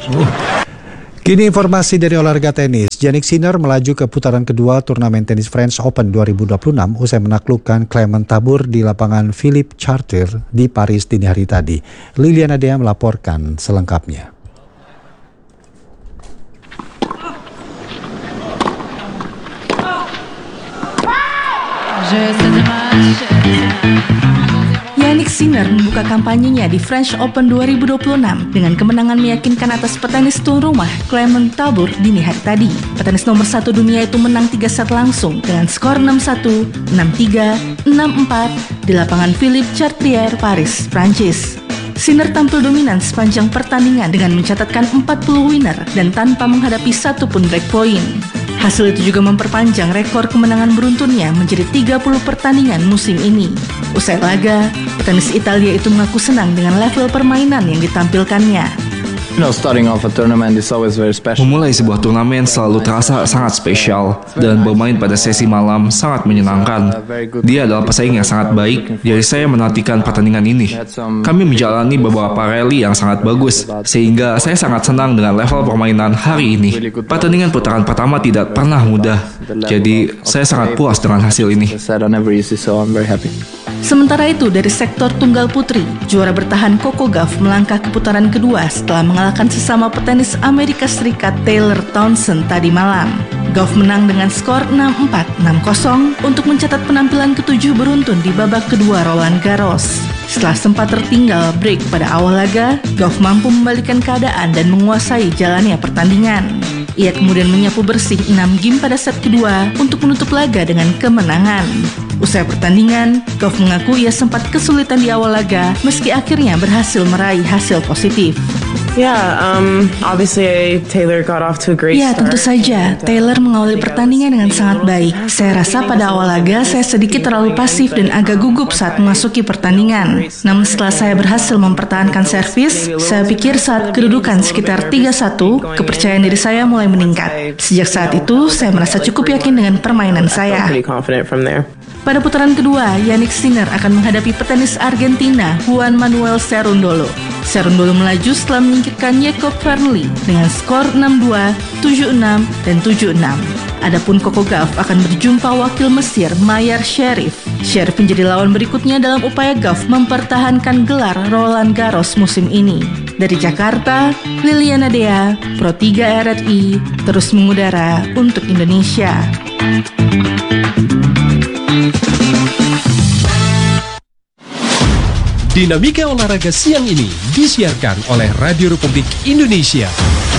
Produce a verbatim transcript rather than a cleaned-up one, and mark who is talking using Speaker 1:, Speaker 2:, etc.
Speaker 1: Kini informasi dari olahraga tenis. Jannik Sinner melaju ke putaran kedua turnamen tenis French Open dua ribu dua puluh enam usai menaklukkan Clement Tabur di lapangan Philippe Chatrier di Paris dini hari tadi. Liliana Dea melaporkan selengkapnya.
Speaker 2: Jannik Sinner membuka kampanyenya di French Open dua ribu dua puluh enam dengan kemenangan meyakinkan atas petenis tuan rumah Clement Tabur dini hari tadi. Petenis nomor satu dunia itu menang tiga set langsung dengan skor enam satu, enam tiga, enam empat di lapangan Philippe Chatrier, Paris, Prancis. Sinner tampil dominan sepanjang pertandingan dengan mencatatkan empat puluh winner dan tanpa menghadapi satu pun break point. Hasil itu juga memperpanjang rekor kemenangan beruntunnya menjadi tiga puluh pertandingan musim ini. Usai laga, petenis Italia itu mengaku senang dengan level permainan yang ditampilkannya.
Speaker 3: Memulai sebuah turnamen selalu terasa sangat spesial dan bermain pada sesi malam sangat menyenangkan. Dia adalah pesaing yang sangat baik, jadi saya menantikan pertandingan ini. Kami menjalani beberapa rally yang sangat bagus, sehingga saya sangat senang dengan level permainan hari ini. Pertandingan putaran pertama tidak pernah mudah, jadi saya sangat puas dengan hasil ini.
Speaker 2: Sementara itu, dari sektor tunggal putri, juara bertahan Coco Gauff melangkah ke putaran kedua setelah mengalahkan sesama petenis Amerika Serikat Taylor Townsend tadi malam. Gauff menang dengan skor enam empat, enam nol untuk mencatat penampilan ketujuh beruntun di babak kedua Roland Garros. Setelah sempat tertinggal break pada awal laga, Gauff mampu membalikan keadaan dan menguasai jalannya pertandingan. Ia kemudian menyapu bersih enam game pada set kedua untuk menutup laga dengan kemenangan. Usai pertandingan, Gauff mengaku ia sempat kesulitan di awal laga meski akhirnya berhasil meraih hasil positif.
Speaker 4: Yeah, um, obviously Taylor got off to a great
Speaker 2: Ya, tentu saja. Taylor mengawali pertandingan dengan sangat baik. Saya rasa pada awal laga saya sedikit terlalu pasif dan agak gugup saat memasuki pertandingan. Namun setelah saya berhasil mempertahankan servis, saya pikir saat kedudukan sekitar tiga satu, kepercayaan diri saya mulai meningkat. Sejak saat itu, saya merasa cukup yakin dengan permainan saya. Pada putaran kedua, Jannik Sinner akan menghadapi petenis Argentina Juan Manuel Cerundolo. Cerundolo melaju setelah menyingkirkan Jakob Fernley dengan skor enam dua, tujuh enam, dan tujuh enam. Adapun Coco Gauff akan berjumpa wakil Mesir Mayar Sherif. Sherif menjadi lawan berikutnya dalam upaya Gauff mempertahankan gelar Roland Garros musim ini. Dari Jakarta, Liliana Dea, Pro tiga R R I, terus mengudara untuk Indonesia.
Speaker 5: Dinamika olahraga siang ini disiarkan oleh Radio Republik Indonesia.